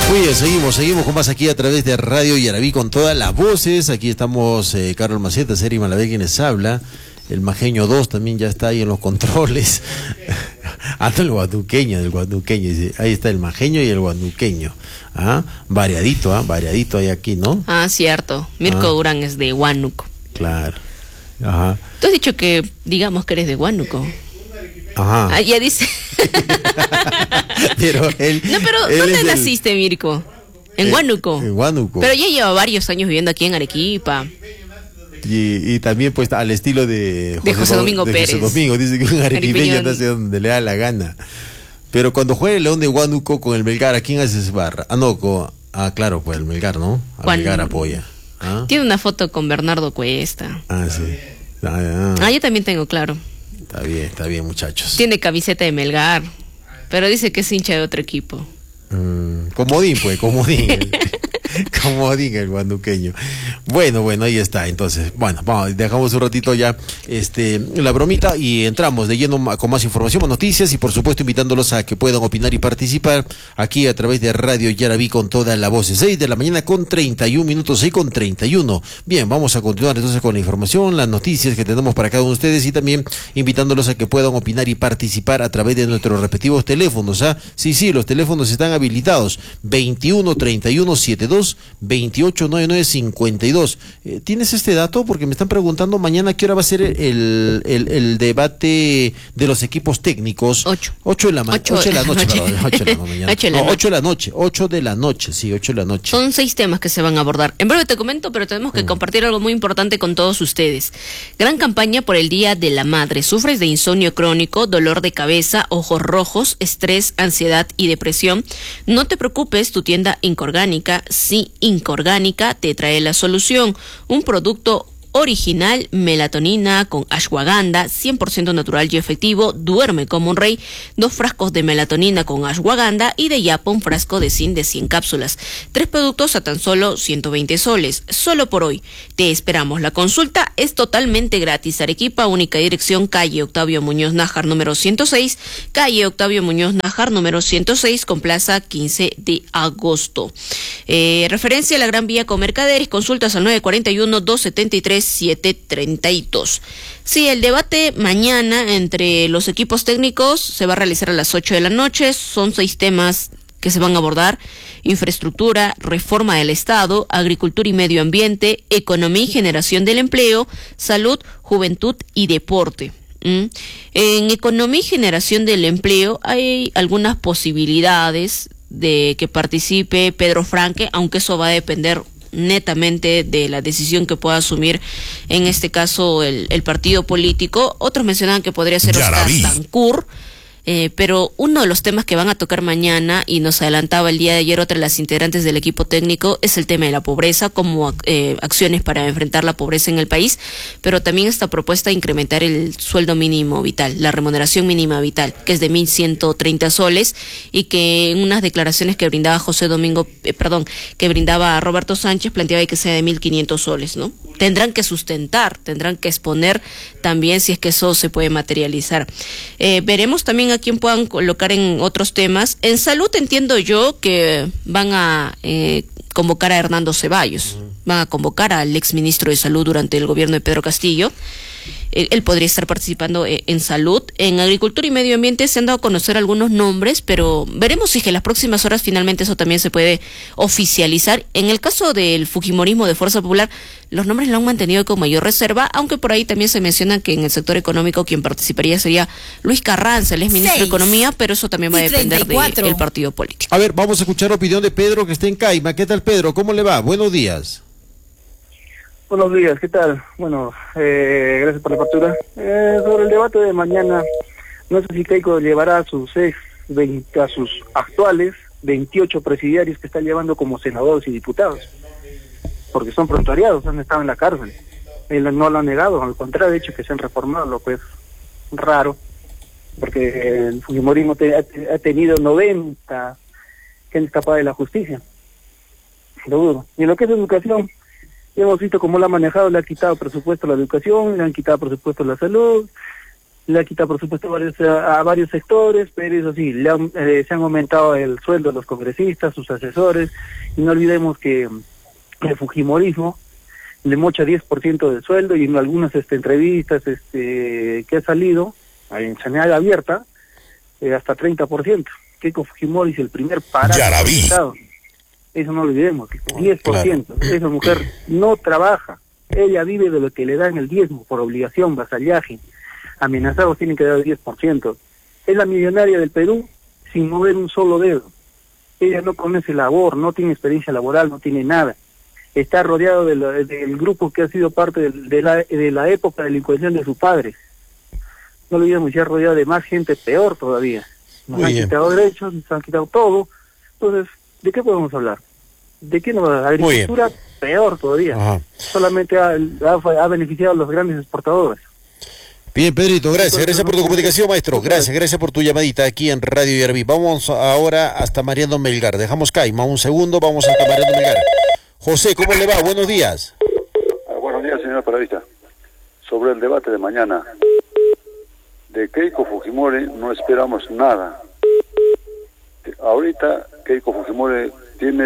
Muy bien, seguimos con más aquí a través de Radio Yarabí con todas las voces. Aquí estamos Carlos Maceta, Seri Malavé quienes habla. El Majeño 2 también ya está ahí en los controles. Hasta el guanduqueño, dice. Ahí está el Majeño y el guanduqueño. Variadito hay aquí, ¿no? Cierto. Mirko Durán es de Huánuco. Claro. Ajá. Tú has dicho que digamos que eres de Huánuco. Ajá. Ya dice. Pero él. No, pero ¿dónde naciste, Mirko? En Huánuco. En Huánuco. Pero ya lleva varios años viviendo aquí en Arequipa. Y también pues al estilo de José Domingo Pérez. José Domingo, dice que un arequipeño nace donde le da la gana. Pero cuando juega el León de Huánuco con el Melgar, ¿a quién haces barra? Claro, pues el Melgar, ¿no? Melgar apoya. Tiene una foto con Bernardo Cuesta. Sí. Yo también tengo, claro. Está bien, muchachos. Tiene camiseta de Melgar, pero dice que es hincha de otro equipo. Comodín, comodín el guanduqueño. Bueno, ahí está. Entonces, dejamos un ratito ya la bromita y entramos de lleno con más información, más noticias y por supuesto invitándolos a que puedan opinar y participar aquí a través de Radio Yarabí con toda la voz. 6 de la mañana con 31 minutos, 6:31. Bien, vamos a continuar entonces con la información, las noticias que tenemos para cada uno de ustedes y también invitándolos a que puedan opinar y participar a través de nuestros respectivos teléfonos. Sí, los teléfonos están habilitados. 21 31 72 28 99 52. ¿Tienes este dato? Porque me están preguntando mañana qué hora va a ser el debate de los equipos técnicos. 8 de la noche. Son 6 temas que se van a abordar. En breve te comento, pero tenemos que compartir algo muy importante con todos ustedes. Gran campaña por el Día de la Madre. ¿Sufres de insomnio crónico, dolor de cabeza, ojos rojos, estrés, ansiedad y depresión? No te preocupes, tu tienda Incorgánica, Incorgánica te trae la solución. Un producto original, melatonina con ashwagandha, 100% natural y efectivo, duerme como un rey, 2 frascos de melatonina con ashwagandha y de yapa un frasco de zinc de 100 cápsulas. 3 productos a tan solo 120 soles. Solo por hoy. Te esperamos. La consulta es totalmente gratis. Arequipa, única dirección, calle Octavio Muñoz Nájar número 106, calle Octavio Muñoz Nájar número 106 con plaza 15 de agosto. Referencia a la Gran Vía con Mercaderes, consultas al 941-273-732. Sí, el debate mañana entre los equipos técnicos se va a realizar a las 8 de la noche. Son 6 temas que se van a abordar: infraestructura, reforma del Estado, agricultura y medio ambiente, economía y generación del empleo, salud, juventud y deporte. En economía y generación del empleo hay algunas posibilidades de que participe Pedro Franque, aunque eso va a depender netamente de la decisión que pueda asumir en este caso el partido político. Otros mencionaban que podría ser Oscar Tancur, pero uno de los temas que van a tocar mañana, y nos adelantaba el día de ayer otra de las integrantes del equipo técnico, es el tema de la pobreza, como acciones para enfrentar la pobreza en el país, pero también esta propuesta de incrementar el sueldo mínimo vital, la remuneración mínima vital, que es de 1.130 soles, y que en unas declaraciones que brindaba que brindaba Roberto Sánchez, planteaba que sea de 1.500 soles, ¿no? Tendrán que sustentar, tendrán que exponer también si es que eso se puede materializar. Veremos también a quién puedan colocar en otros temas. En salud entiendo yo que van a convocar a Hernando Ceballos, van a convocar al exministro de Salud durante el gobierno de Pedro Castillo. Él podría estar participando en salud. En agricultura y medio ambiente se han dado a conocer algunos nombres, pero veremos si es que en las próximas horas finalmente eso también se puede oficializar. En el caso del fujimorismo de Fuerza Popular, los nombres lo han mantenido con mayor reserva, aunque por ahí también se menciona que en el sector económico quien participaría sería Luis Carranza, el exministro de Economía, pero eso también va a depender del partido político. A ver, vamos a escuchar la opinión de Pedro, que está en Caima. ¿Qué tal, Pedro? ¿Cómo le va? Buenos días. Buenos días, ¿qué tal? Bueno, gracias por la apertura. Sobre el debate de mañana, no sé si Keiko llevará a sus actuales 28 presidiarios que están llevando como senadores y diputados, porque son prontuariados, han estado en la cárcel. Él no lo ha negado, al contrario, de hecho que se han reformado, lo que es raro, porque el fujimorismo ha tenido 90 que han escapado de la justicia. Lo dudo. Y en lo que es educación, hemos visto cómo lo ha manejado, le ha quitado presupuesto a la educación, le han quitado presupuesto a la salud, le ha quitado presupuesto a varios sectores, pero eso sí, se han aumentado el sueldo de los congresistas, sus asesores, y no olvidemos que el fujimorismo le mocha 10% del sueldo, y en algunas entrevistas que ha salido en señal abierta, hasta 30%. Keiko Fujimori es el primer parásito del Estado. Eso no lo olvidemos, 10%. Claro. Esa mujer no trabaja, ella vive de lo que le dan el diezmo por obligación, vasallaje. Amenazados tienen que dar el 10%. Es la millonaria del Perú sin mover un solo dedo. Ella no conoce labor, no tiene experiencia laboral, no tiene nada. Está rodeado del grupo que ha sido parte de la época delincuencial de sus padres. No lo olvidemos, ya rodeado de más gente peor todavía. Nos han quitado derechos, nos han quitado todo. Entonces, ¿de qué podemos hablar? ¿De qué nos va a dar? Agricultura peor todavía. Ajá. Solamente ha beneficiado a los grandes exportadores. Bien, Pedrito, gracias por tu comunicación, maestro. Gracias por tu llamadita aquí en Radio Yerbi. Vamos ahora hasta Mariano Melgar. Dejamos Caima un segundo, vamos hasta Mariano Melgar. José, ¿cómo le va? Buenos días. Buenos días, señor periodista. Sobre el debate de mañana, de Keiko Fujimori no esperamos nada. Ahorita Keiko Fujimori tiene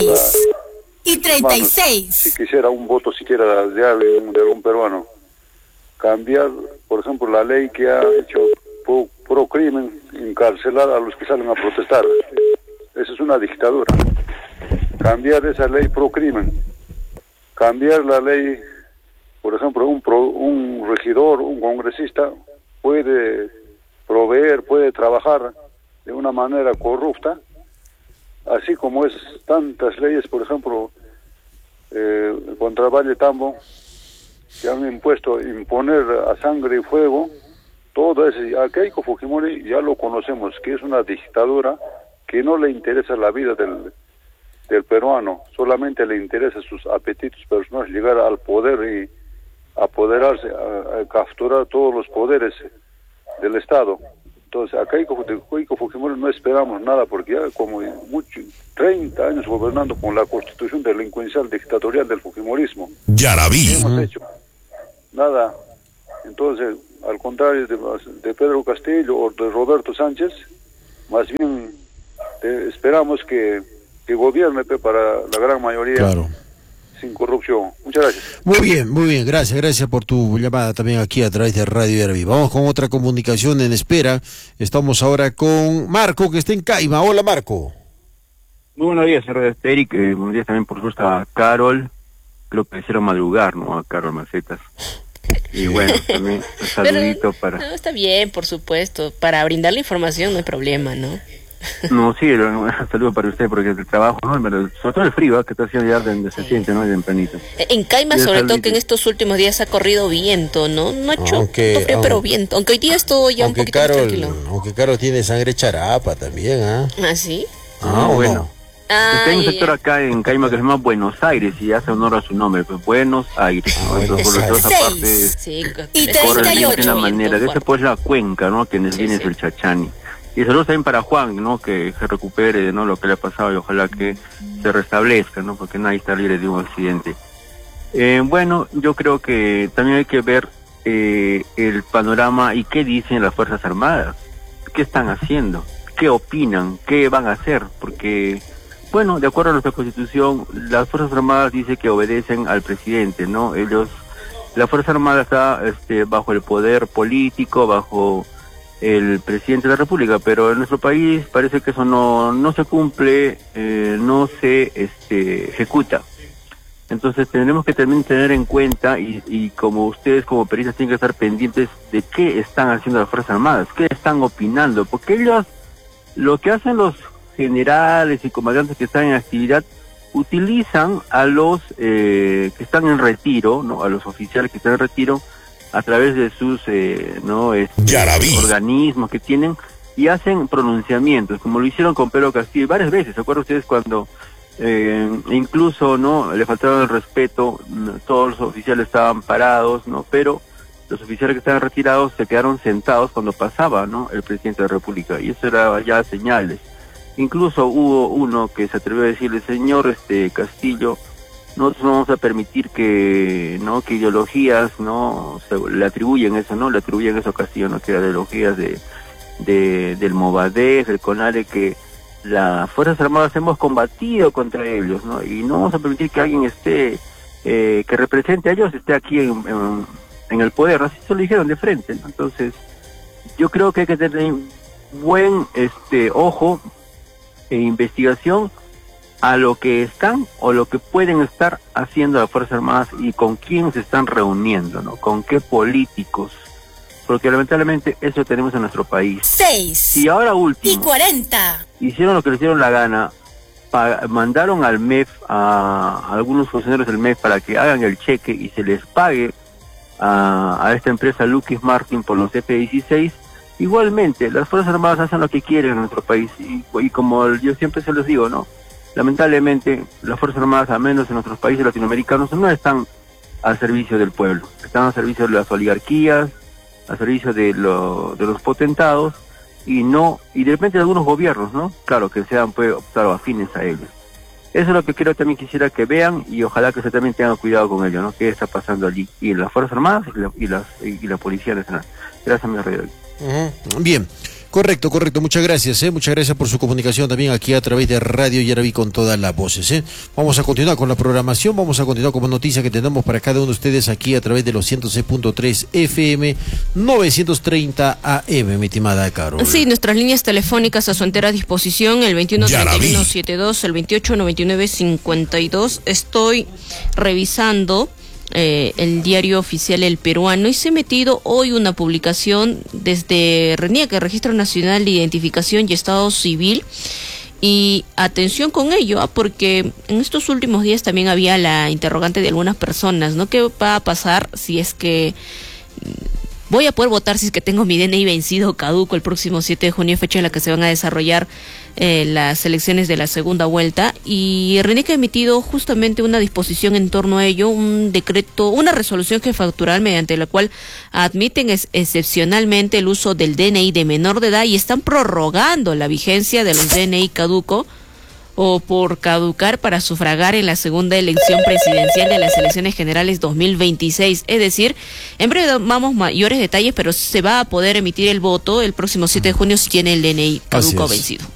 6:36. Si quisiera un voto siquiera de algún peruano, cambiar, por ejemplo, la ley que ha hecho pro crimen, encarcelar a los que salen a protestar. Esa es una dictadura. Cambiar esa ley pro crimen, cambiar la ley, por ejemplo, un regidor, un congresista puede proveer, puede trabajar de una manera corrupta, así como es tantas leyes, por ejemplo, contra Valle Tambo, que han imponer a sangre y fuego, todo eso. A Keiko Fujimori ya lo conocemos, que es una dictadura que no le interesa la vida del peruano, solamente le interesa sus apetitos personales, llegar al poder y apoderarse, a capturar todos los poderes del Estado. Entonces, a Keiko Fujimori no esperamos nada, porque ya como 30 años gobernando con la constitución delincuencial dictatorial del fujimorismo. Ya la vi. Hemos hecho nada. Entonces, al contrario de Pedro Castillo o de Roberto Sánchez, más bien esperamos que gobierne para la gran mayoría. Claro. Sin corrupción. Muchas gracias. Muy bien, gracias por tu llamada también aquí a través de Radio Yerbi. Vamos con otra comunicación en espera. Estamos ahora con Marco, que está en Caima. Hola, Marco. Muy buenos días, señor Eric. Buenos días también, por supuesto, a Carol. Creo que hicieron madrugar, ¿no? A Carol Macetas. Y bueno, también un saludito para... No, está bien, por supuesto. Para brindar la información no hay problema, ¿no? No, sí, un saludo para usted, porque el trabajo, ¿no? Sobre todo el frío, que está haciendo ya donde se siente, ¿no? De tempranito. En Caima, sobre todo, que en estos últimos días ha corrido viento, ¿no? No ha hecho frío, pero viento. Aunque hoy día estuvo ya un poquito más tranquilo. Aunque Carol tiene sangre charapa también, ¿ah? ¿Ah, sí? Bueno. Hay un sector acá en Caima que se llama Buenos Aires y hace honor a su nombre, pues Buenos Aires, ¿no? Entonces, por esa parte, corre de una manera. De ese pues la cuenca, ¿no? Que nos viene es el Chachani. Y saludos también para Juan, ¿no? Que se recupere, ¿no? Lo que le ha pasado y ojalá que se restablezca, ¿no? Porque nadie está libre de un accidente. Bueno, yo creo que también hay que ver el panorama y qué dicen las Fuerzas Armadas. ¿Qué están haciendo? ¿Qué opinan? ¿Qué van a hacer? Porque, bueno, de acuerdo a nuestra Constitución, las Fuerzas Armadas dicen que obedecen al presidente, ¿no? La Fuerza Armada está bajo el poder político, bajo el presidente de la República, pero en nuestro país parece que eso no se cumple, no se ejecuta. Entonces tenemos que también tener en cuenta y como ustedes como periodistas tienen que estar pendientes de qué están haciendo las Fuerzas Armadas, qué están opinando, porque ellos, lo que hacen los generales y comandantes que están en actividad, utilizan a los que están en retiro, ¿no? A los oficiales que están en retiro, a través de sus organismos que tienen, y hacen pronunciamientos, como lo hicieron con Pedro Castillo varias veces. ¿Se acuerdan ustedes cuando incluso no le faltaron el respeto? Todos los oficiales estaban parados, ¿no? Pero los oficiales que estaban retirados se quedaron sentados cuando pasaba, ¿no? El presidente de la República, y eso era ya señales. Incluso hubo uno que se atrevió a decirle: señor Castillo, nosotros no vamos a permitir que ideologías le atribuyen eso, a Castillo, que era ideologías del Movadef, del CONARE, que las Fuerzas Armadas hemos combatido contra ellos, y no vamos a permitir que alguien esté que represente a ellos esté aquí en el poder, así se lo dijeron de frente, ¿no? Entonces yo creo que hay que tener buen ojo e investigación a lo que están o lo que pueden estar haciendo las Fuerzas Armadas y con quién se están reuniendo, con qué políticos, porque lamentablemente eso tenemos en nuestro país. 6 y ahora último, y 40 hicieron lo que les dieron la gana, mandaron al MEF, a algunos funcionarios del MEF, para que hagan el cheque y se les pague a esta empresa Lockheed Martin por los F-16. Igualmente, las Fuerzas Armadas hacen lo que quieren en nuestro país, y como yo siempre se los digo, lamentablemente las Fuerzas Armadas, al menos en nuestros países latinoamericanos, no están al servicio del pueblo, están al servicio de las oligarquías, al servicio de los potentados, y de repente de algunos gobiernos, claro, que sean afines a ellos. Eso es lo que también quisiera que vean, y ojalá que se también tengan cuidado con ello, qué está pasando allí, y las Fuerzas Armadas y la Policía Nacional. Gracias, mi radio. Bien, correcto, muchas gracias por su comunicación también aquí a través de Radio Yaraví con todas las voces. Vamos a continuar con la programación, vamos a continuar con noticias que tenemos para cada uno de ustedes aquí a través de los 106.3 FM, 930 AM, mi estimada Carol. Sí, nuestras líneas telefónicas a su entera disposición, el 213172, el 289952. Estoy revisando el diario oficial El Peruano, y se ha metido hoy una publicación desde RENIEC, el Registro Nacional de Identificación y Estado Civil, y atención con ello, porque en estos últimos días también había la interrogante de algunas personas, ¿qué va a pasar si es que voy a poder votar si es que tengo mi DNI vencido o caduco el próximo 7 de junio, fecha en la que se van a desarrollar las elecciones de la segunda vuelta? Y RENIEC ha emitido justamente una disposición en torno a ello, un decreto, una resolución jefatural mediante la cual admiten excepcionalmente el uso del DNI de menor de edad, y están prorrogando la vigencia de los DNI caduco o por caducar para sufragar en la segunda elección presidencial de las elecciones generales 2026. Es decir, en breve damos mayores detalles, pero se va a poder emitir el voto el próximo 7 de junio si tiene el DNI caduco vencido.